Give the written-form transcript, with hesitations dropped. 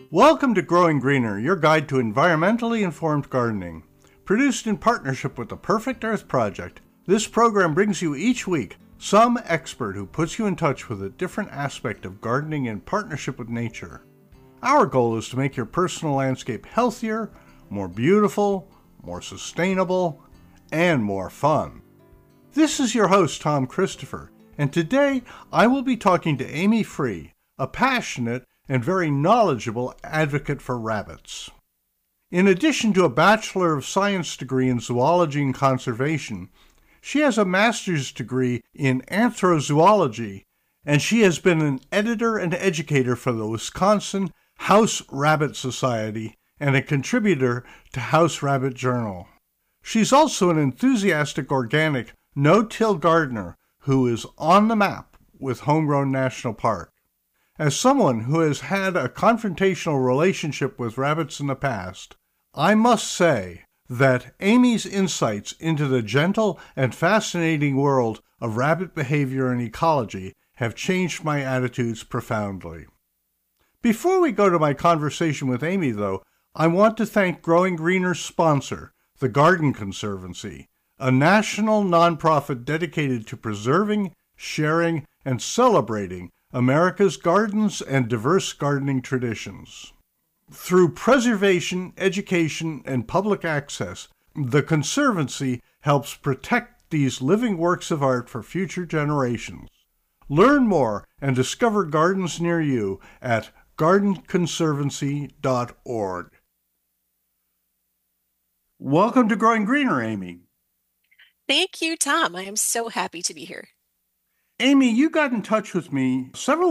Welcome to Growing Greener, your guide to environmentally informed gardening. Produced in partnership with the Perfect Earth Project, this program brings you each week some expert who puts you in touch with a different aspect of gardening in partnership with nature. Our goal is to make your personal landscape healthier, more beautiful, more sustainable, and more fun. This is your host, Tom Christopher, and today I will be talking to Amy Free, a passionate and very knowledgeable advocate for rabbits. In addition to a Bachelor of Science degree in zoology and conservation, she has a master's degree in anthrozoology, and she has been an editor and educator for the Wisconsin House Rabbit Society and a contributor to House Rabbit Journal. She's also an enthusiastic organic no-till gardener who is on the map with Homegrown National Park. As someone who has had a confrontational relationship with rabbits in the past, I must say that Amy's insights into the gentle and fascinating world of rabbit behavior and ecology have changed my attitudes profoundly. Before we go to my conversation with Amy, though, I want to thank Growing Greener's sponsor, the Garden Conservancy, a national nonprofit dedicated to preserving, sharing, and celebrating America's gardens and diverse gardening traditions. Through preservation, education, and public access, the Conservancy helps protect these living works of art for future generations. Learn more and discover gardens near you at gardenconservancy.org. Welcome to Growing Greener, Amy. Thank you, Tom. I am so happy to be here. Amy, you got in touch with me several